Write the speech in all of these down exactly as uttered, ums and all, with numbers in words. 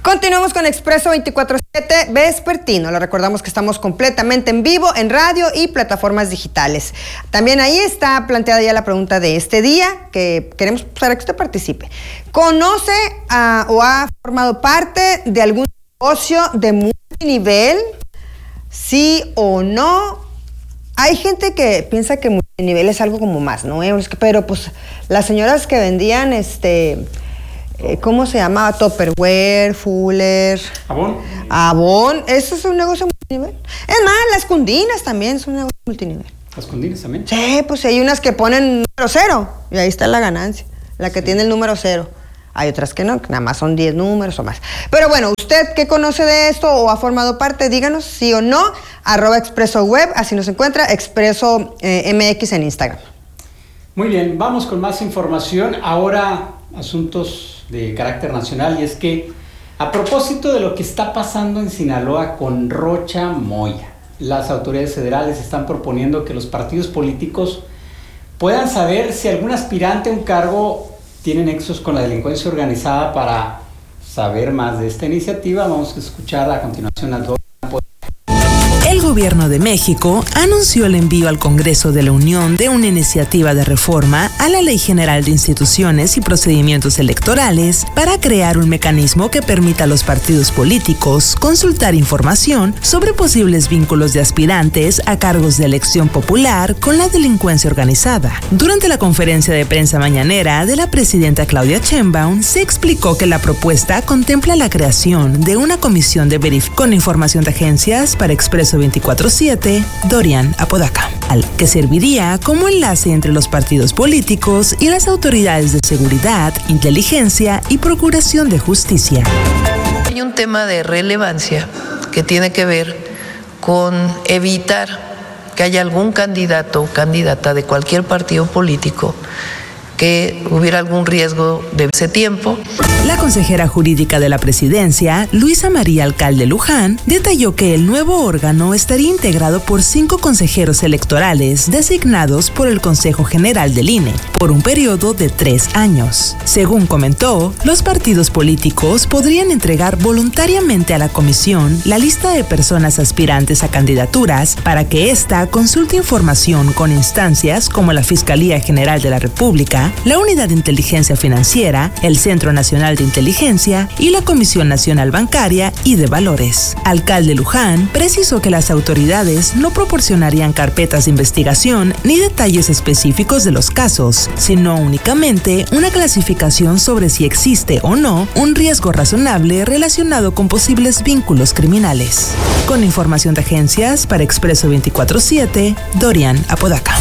Continuamos con Expreso veinticuatro siete vespertino. Le recordamos que estamos completamente en vivo en radio y plataformas digitales. También ahí está planteada ya la pregunta de este día, que queremos para que usted participe. ¿Conoce uh, o ha formado parte de algún negocio de multinivel? ¿Sí o no? Hay gente que piensa que multinivel es algo como más nuevo, pero pues las señoras que vendían este... ¿cómo se llamaba? Tupperware, Fuller. Avon. Avon, eso es un negocio multinivel. Es más, las cundinas también son un negocio multinivel. ¿Las cundinas también? Sí, pues hay unas que ponen número cero y ahí está la ganancia, la que sí tiene el número cero. Hay otras que no, que nada más son diez números o más. Pero bueno, ¿usted qué conoce de esto o ha formado parte? Díganos sí o no, arroba Expreso Web, así nos encuentra, Expreso eh, M X en Instagram. Muy bien, vamos con más información. Ahora, asuntos de carácter nacional, y es que a propósito de lo que está pasando en Sinaloa con Rocha Moya, las autoridades federales están proponiendo que los partidos políticos puedan saber si algún aspirante a un cargo tiene nexos con la delincuencia organizada. Para saber más de esta iniciativa, vamos a escuchar a continuación a Dorian. El gobierno de México anunció el envío al Congreso de la Unión de una iniciativa de reforma a la Ley General de Instituciones y Procedimientos Electorales para crear un mecanismo que permita a los partidos políticos consultar información sobre posibles vínculos de aspirantes a cargos de elección popular con la delincuencia organizada. Durante la conferencia de prensa mañanera de la presidenta Claudia Sheinbaum, se explicó que la propuesta contempla la creación de una comisión de verificación con información de agencias para Expreso veinticuatro siete, Dorian Apodaca, al que serviría como enlace entre los partidos políticos y las autoridades de seguridad, inteligencia y procuración de justicia. Hay un tema de relevancia que tiene que ver con evitar que haya algún candidato o candidata de cualquier partido político que hubiera algún riesgo de ese tiempo. La consejera jurídica de la presidencia, Luisa María Alcalde Luján, detalló que el nuevo órgano estaría integrado por cinco consejeros electorales designados por el Consejo General del I N E por un periodo de tres años. Según comentó, los partidos políticos podrían entregar voluntariamente a la comisión la lista de personas aspirantes a candidaturas para que ésta consulte información con instancias como la Fiscalía General de la República, la Unidad de Inteligencia Financiera, el Centro Nacional de Inteligencia y la Comisión Nacional Bancaria y de Valores. Alcalde Luján precisó que las autoridades no proporcionarían carpetas de investigación ni detalles específicos de los casos, sino únicamente una clasificación sobre si existe o no un riesgo razonable relacionado con posibles vínculos criminales. Con información de agencias para Expreso veinticuatro siete, Dorian Apodaca.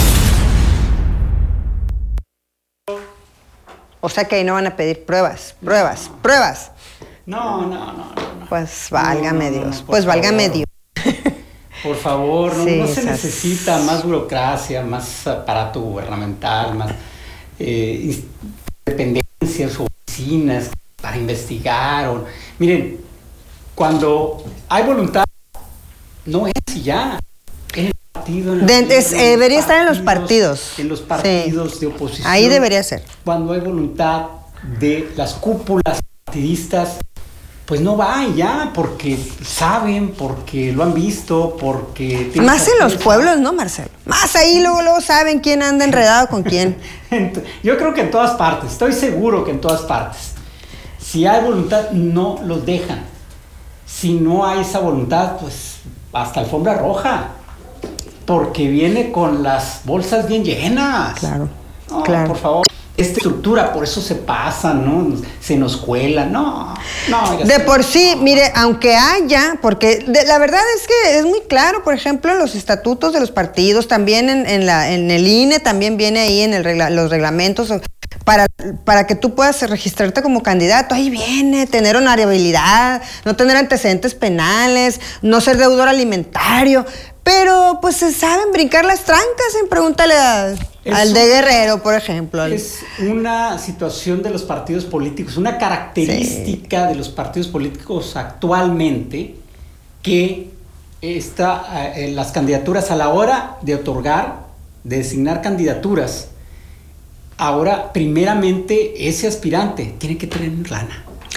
O sea que ahí no van a pedir pruebas, pruebas, no. pruebas. No, no, no, no. Pues válgame no, no, Dios, no, pues válgame favor. Dios. Por favor, no, sí, no se esas... necesita más burocracia, más aparato gubernamental, más eh, dependencias, oficinas para investigar. O... Miren, cuando hay voluntad, no es y ya. En el partido, en el de, partido, es, eh, debería estar en los partidos. En los partidos sí. de oposición. Ahí debería ser. Cuando hay voluntad de las cúpulas partidistas, pues no va y ya, porque saben, porque lo han visto, porque... Más en los pueblos, ¿no, Marcelo? Más ahí luego, luego saben quién anda enredado con quién. Yo creo que en todas partes, estoy seguro que en todas partes. Si hay voluntad, no los dejan. Si no hay esa voluntad, pues hasta alfombra roja. Porque viene con las bolsas bien llenas. Claro, no, claro. Por favor. Esta estructura, por eso se pasa, ¿no? Se nos cuela, no, no. De por sí, mire, aunque haya, porque de, la verdad es que es muy claro, por ejemplo, los estatutos de los partidos, también en, en, la, en el I N E, también viene ahí en el regla, los reglamentos, para, para que tú puedas registrarte como candidato, ahí viene, tener honorabilidad, no tener antecedentes penales, no ser deudor alimentario. Pero pues se saben brincar las trancas, en pregúntale a, al de Guerrero, por ejemplo. Es una situación de los partidos políticos, una característica sí. de los partidos políticos actualmente, que está eh, las candidaturas a la hora de otorgar, de designar candidaturas, ahora primeramente ese aspirante tiene que tener lana.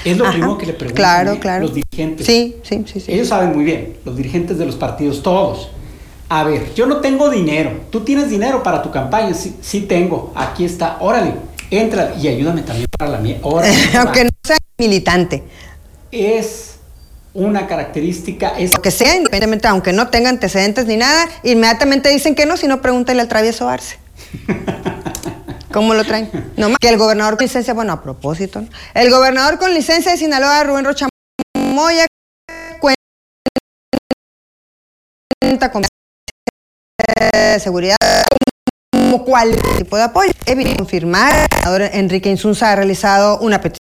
Es lo Ajá. primero que le preguntan, Claro, ¿eh? claro. Los dirigentes. Sí, sí, sí, sí. Ellos saben muy bien, los dirigentes de los partidos, todos. A ver, yo no tengo dinero. ¿Tú tienes dinero para tu campaña? Sí, sí tengo. Aquí está. Órale, entra y ayúdame también para la mía. Órale, Aunque no sea militante. es una característica, es Lo que sea, independientemente, aunque no tenga antecedentes ni nada, inmediatamente dicen que no, si no, pregúntale al travieso Arce. ¿Cómo lo traen? No más que el gobernador con licencia, bueno, a propósito, ¿no? El gobernador con licencia de Sinaloa, Rubén Rocha Moya, cuenta con seguridad como cual tipo de apoyo. Evita confirmar, el gobernador Enrique Insunza ha realizado una petición